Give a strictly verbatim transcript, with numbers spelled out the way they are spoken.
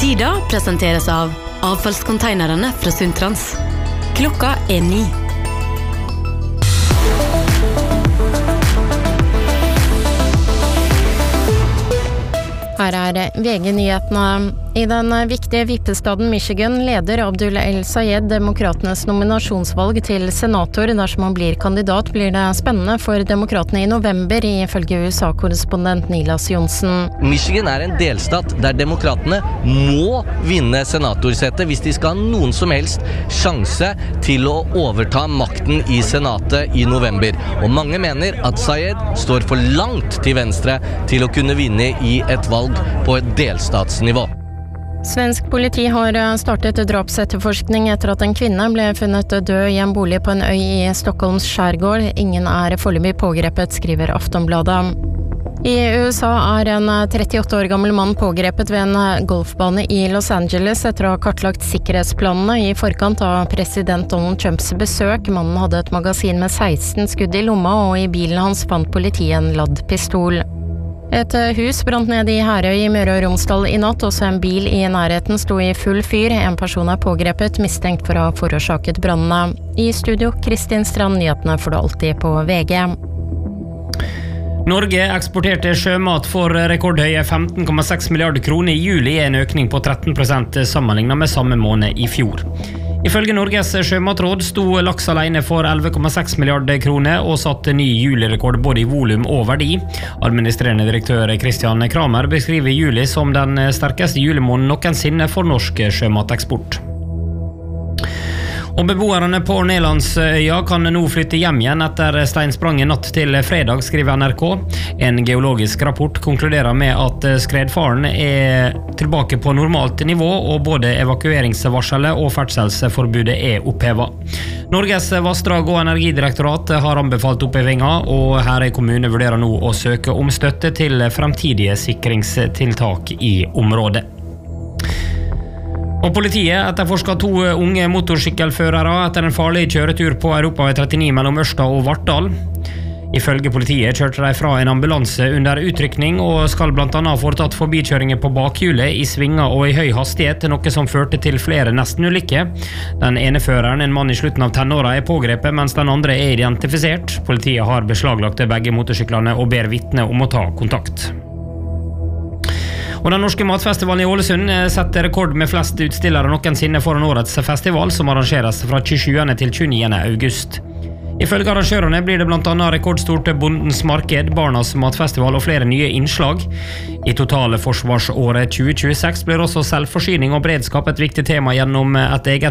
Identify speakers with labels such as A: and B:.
A: Sida presenteres av avfallskonteinerne fra Sundtrans. Klokka er ni.
B: Her er V G-nyhetene. I den viktige vippestaden Michigan leder Abdul El-Sayed demokratenes nominasjonsvalg til senator. Dersom han blir kandidat, blir det spennende for demokratene i november, ifølge U S A-korrespondent Nilas Johnsen.
C: Michigan er en delstat der demokratene må vinne senatorsetet hvis de skal ha noen som helst sjanse til å overta makten i senatet i november. Og mange mener at Sayed står for langt til venstre til å kunne vinne i et valg på et delstatsnivå.
B: Svensk politi har startet drapsetterforskning etter at en kvinne ble funnet død i en bolig på en øy i Stockholms skjærgård. Ingen er foreløpig pågrepet, skriver Aftonbladet. I U S A er en trettiåtte år gammel mann pågrepet ved en golfbane i Los Angeles etter å ha kartlagt sikkerhetsplanene i forkant av president Donald Trumps besøk. Mannen hadde et magasin med seksten skudd i lomma, og i bilen hans fant politiet en ladd pistol. Et hus brant ned i Herøy i Møre og Romsdal i natt. Også en bil i nærheten sto i full fyr. En person er pågrepet, mistenkt for å ha forårsaket brannene. I studio, Kristin Strand, nyhetene får du alltid på V G.
D: Norge eksporterte sjømat for rekordhøye femten komma seks milliarder kroner i juli, en økning på tretten prosent sammenlignet med samme måned i fjor. Ifølge Norges sjømatråd sto laks alene for elleve komma seks milliarder kroner og satte ny julirekord både i volum og verdi. Administrerende direktør Christian Kramer beskriver juli som den sterkeste julemåneden noensinne for norsk sjømateksport. Og beboerne på Nelandsøya kan nå flytte hjem igjen etter steinspranget natt til fredag, skriver N R K. En geologisk rapport konkluderer med at skredfaren er tilbake på normalt nivå, og både evakueringsvarselet og ferdselsforbudet er opphevet. Norges vassdrag- og energidirektorat har anbefalt opphevinga, og Herøy kommune vurderer nå å søke om støtte til fremtidige sikringstiltak i området. Og politiet etterforsker to unge motorsykkelførere etter en farlig kjøretur på Europavei trettini mellom Ørsta og Vartdal. Ifølge politiet kjørte de fra en ambulanse under utrykning og skal blant annet ha foretatt forbikjøringer på bakhjulet i svinger og i høy hastighet, noe som førte til flere nestenulykker. Den ene føreren, en mann i slutten av tenåra, er pågrepet, mens den andre er identifisert. Politiet har beslaglagt begge motorsyklene og ber vitne om å ta kontakt. Og den norske matfestivalen i Ålesund setter rekord med flest utstillere noensinne foran årets festival, som arrangeres fra tjuesjuende til tjueniende august. Ifølge arrangørene blir det blant annet rekordstort Bondens marked, Barnas matfestival og flere nye innslag. I totale forsvarsåret tjue tjueseks blir også selvforsyning og beredskap et viktig tema gjennom et eget